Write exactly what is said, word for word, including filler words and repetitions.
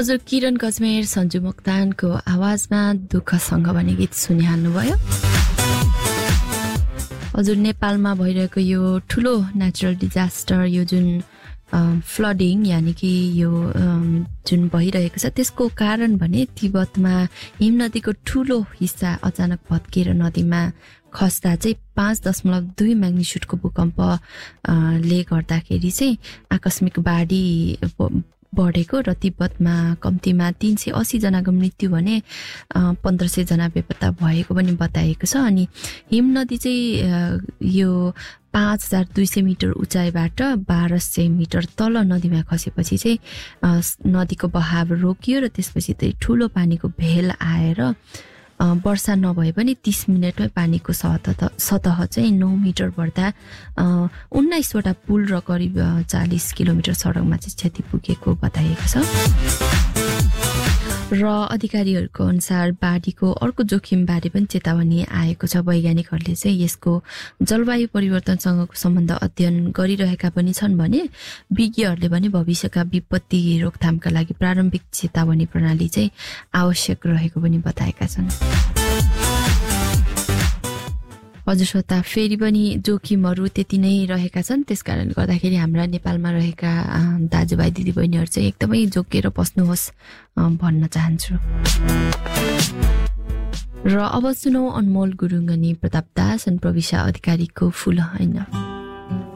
हजुर किरण गजमेर सञ्जु मोक्तानको आवाजमा दुःखसँग भन्ने गीत सुनिहाल्नुभयो। हजुर नेपालमा भइरहेको यो ठुलो नेचुरल डिजास्टर यो जुन फ्लडिङ यानि कि यो जुन भइरहेको छ त्यसको कारण भने तिब्बतमा हिम नदीको ठुलो हिस्सा अचानक भत्किएर नदीमा खस्दा चाहिँ पाँच दशमलव दुई म्याग्निट्युडको भूकम्पले गर्दाखेरि चाहिँ आकस्मिक बाढी बढेको र तिब्बतमा कम्तीमा तीन सय अस्सी जनाको मृत्यु भने पन्ध्र सय जना बेपत्ता भएको पनि बताइएको छ। अनि हिम नदी चाहिँ यो पाँच हजार दुई सय मिटर उचाइबाट बाह्र सय मिटर तल नदीमा खसेपछि चाहिँ नदीको बहाव रोकियो र त्यसपछि चाहिँ ठुलो पानीको भेल आएर वर्षा नभए पनि तीस मिनटमै पानीको सतह सतह चाहिँ नौ मिटर बढ्दा उन्नाइसवटा पुल र करिब चालिस किलोमिटर सडकमा चाहिँ क्षति पुगेको बताइएको छ। र अधिकारीहरूको अनुसार बाढीको अर्को जोखिमबारे पनि चेतावनी आएको छ। वैज्ञानिकहरूले चाहिँ यसको जलवायु परिवर्तनसँगको सम्बन्ध अध्ययन गरिरहेका पनि छन् भने विज्ञहरूले भने भविष्यका विपत्ति रोकथामका लागि प्रारम्भिक चेतावनी प्रणाली चाहिँ आवश्यक रहेको पनि बताएका छन्। हजुर श्रोता, फेरि पनि जोखिमहरू त्यति नै रहेका छन्। त्यसकारण गर्दाखेरि हाम्रा नेपालमा रहेका दाजुभाइ दिदीबहिनीहरू चाहिँ एकदमै जोगिएर बस्नुहोस् भन्न चाहन्छु। र अब सुनौ अनमोल गुरुङ अनि प्रताप दास अनि प्रविशा अधिकारीको फुल हैन।